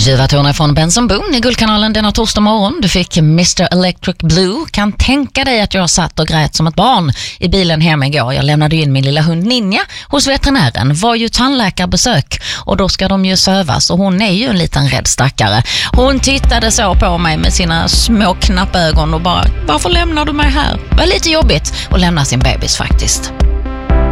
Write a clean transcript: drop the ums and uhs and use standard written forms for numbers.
Ljuvatorerna från Benson Boone i Guldkanalen denna torsdag morgon. Du fick Mr. Electric Blue. Kan tänka dig att jag satt och grät som ett barn i bilen hem igår. Jag lämnade in min lilla hund Ninja hos veterinären. Var ju tandläkarbesök och då ska de ju sövas och hon är ju en liten rädd stackare. Hon tittade så på mig med sina små knappögon och bara, varför lämnar du mig här? Det var lite jobbigt att lämna sin bebis faktiskt.